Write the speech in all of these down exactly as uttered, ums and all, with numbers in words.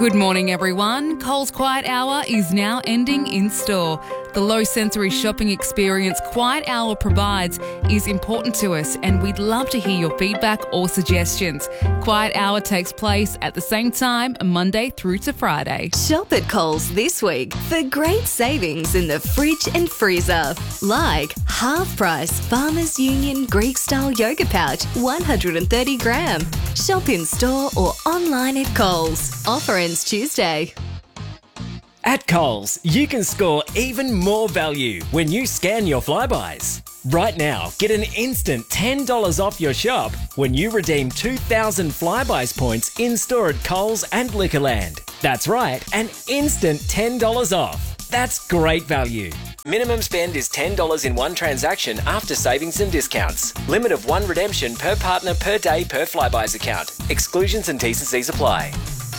Good morning, everyone. Coles Quiet Hour is now ending in store. The low sensory shopping experience Quiet Hour provides is important to us, and we'd love to hear your feedback or suggestions. Quiet Hour takes place at the same time, Monday through to Friday. Shop at Coles this week for great savings in the fridge and freezer. Like half price Farmers Union Greek style yoga pouch, one hundred thirty gram. Shop in store or online at Coles. Offer ends Tuesday. At Coles, you can score even more value when you scan your Flybuys. Right now, get an instant ten dollars off your shop when you redeem two thousand Flybuys points in-store at Coles and Liquorland. That's right, an instant ten dollars off. That's great value. Minimum spend is ten dollars in one transaction after savings and discounts. Limit of one redemption per partner per day per Flybuys account. Exclusions and T's and C's apply.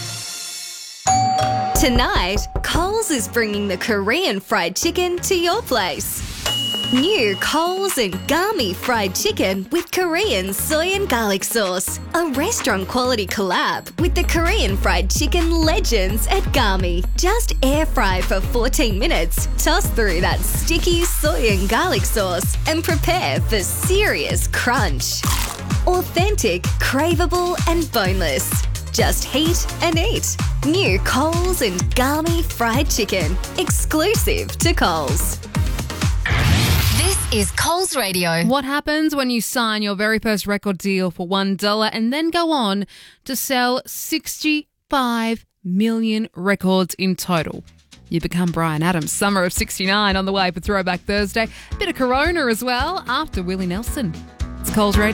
Tonight, Coles is bringing the Korean fried chicken to your place. New Coles and Gami fried chicken with Korean soy and garlic sauce. A restaurant quality collab with the Korean fried chicken legends at Gami. Just air fry for fourteen minutes, toss through that sticky soy and garlic sauce, and prepare for serious crunch. Authentic, craveable, and boneless. Just heat and eat. New Coles and Gami fried chicken. Exclusive to Coles. This is Coles Radio. What happens when you sign your very first record deal for one dollar and then go on to sell sixty-five million records in total? You become Bryan Adams. Summer of sixty-nine on the way for Throwback Thursday. Bit of Corona as well after Willie Nelson. It's Coles Radio.